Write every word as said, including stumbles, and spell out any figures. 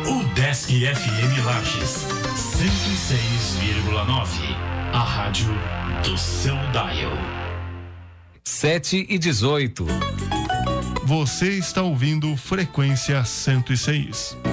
O Desk F M Lages, cento e seis vírgula nove. A rádio do seu dial. sete e dezoito. Você está ouvindo Frequência cento e seis.